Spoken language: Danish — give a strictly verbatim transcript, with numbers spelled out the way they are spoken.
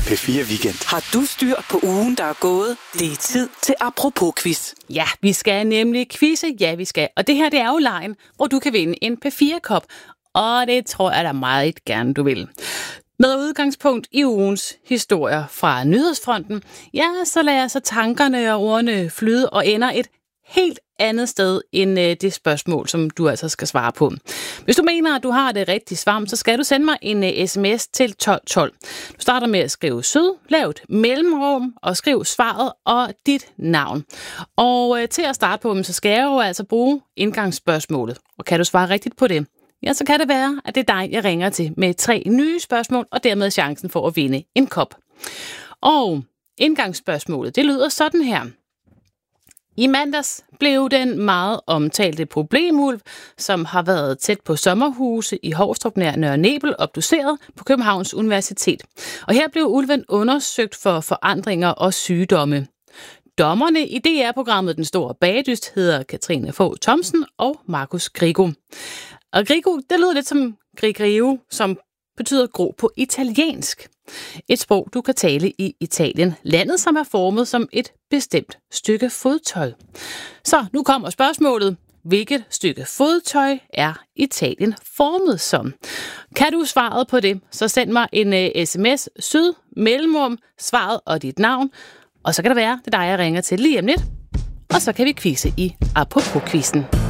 P fire Weekend. Har du styr på ugen, der er gået? Det er tid til Apropos-quiz. Ja, vi skal nemlig quizze. Ja, vi skal. Og det her, det er jo lejen, hvor du kan vinde en P fire-kop. Og det tror jeg da meget gerne, du vil. Med udgangspunkt i ugens historier fra nyhedsfronten, ja, så lader så tankerne og ordene flyde og ender et helt andet sted end øh, det spørgsmål, som du altså skal svare på. Hvis du mener, at du har det rigtige svar, så skal du sende mig en øh, sms til tolv tolv. Du starter med at skrive sød, lav et mellemrum og skriv svaret og dit navn. Og øh, til at starte på, så skal jeg jo altså bruge indgangsspørgsmålet. Og kan du svare rigtigt på det, ja, så kan det være, at det er dig, jeg ringer til med tre nye spørgsmål, og dermed chancen for at vinde en kop. Og indgangsspørgsmålet, det lyder sådan her. I mandags blev den meget omtalte problemulv, som har været tæt på sommerhuse i Hovstrup nær Nørre Nebel, obduceret på Københavns Universitet. Og her blev ulven undersøgt for forandringer og sygdomme. Dommerne i D R-programmet Den Store Bagedyst hedder Katrine Fogh Thomsen og Markus Grigo. Og Grigo, det lyder lidt som Grigrio, som betyder gro på italiensk. Et sprog, du kan tale i Italien, landet som er formet som et bestemt stykke fodtøj. Så nu kommer spørgsmålet. Hvilket stykke fodtøj er Italien formet som? Kan du svaret på det, så send mig en uh, sms, syd, mellemrum, svaret og dit navn. Og så kan det være, det er dig, jeg ringer til lige om lidt. Og så kan vi quizze i Apropos-quizzen.